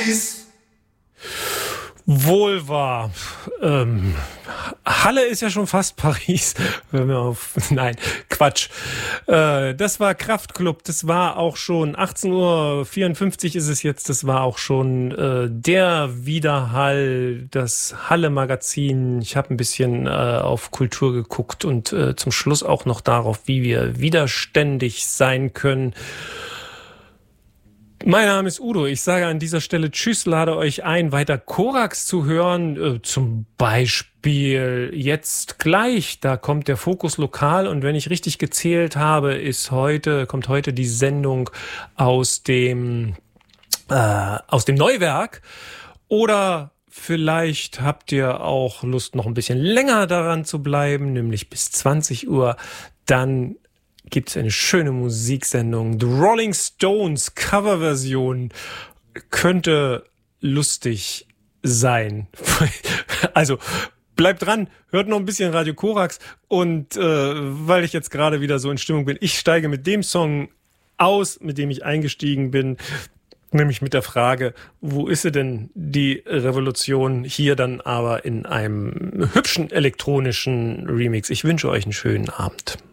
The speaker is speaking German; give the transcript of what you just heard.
Wohl wahr. Halle ist ja schon fast Paris. Nein, Quatsch. Das war Kraftklub. Das war auch schon 18:54 Uhr ist es jetzt. Das war auch schon der Widerhall, das Halle-Magazin. Ich habe ein bisschen auf Kultur geguckt und zum Schluss auch noch darauf, wie wir widerständig sein können. Mein Name ist Udo. Ich sage an dieser Stelle Tschüss, lade euch ein, weiter Korax zu hören. Zum Beispiel jetzt gleich, da kommt der Fokus Lokal und wenn ich richtig gezählt habe, kommt heute die Sendung aus dem Neuwerk. Oder vielleicht habt ihr auch Lust, noch ein bisschen länger daran zu bleiben, nämlich bis 20 Uhr. Dann gibt es eine schöne Musiksendung. The Rolling Stones Coverversion könnte lustig sein. Also bleibt dran, hört noch ein bisschen Radio Korax und weil ich jetzt gerade wieder so in Stimmung bin, ich steige mit dem Song aus, mit dem ich eingestiegen bin, nämlich mit der Frage, wo ist sie denn, die Revolution? Hier dann aber in einem hübschen elektronischen Remix. Ich wünsche euch einen schönen Abend.